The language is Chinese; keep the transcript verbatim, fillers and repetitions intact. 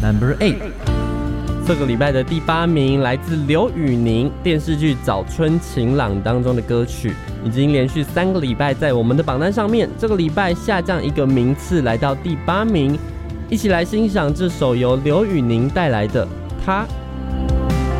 Number eight， 这个礼拜的第八名来自刘宇宁电视剧《早春晴朗》当中的歌曲，已经连续三个礼拜在我们的榜单上面，这个礼拜下降一个名次，来到第八名。一起来欣赏这首由刘宇宁带来的《他》。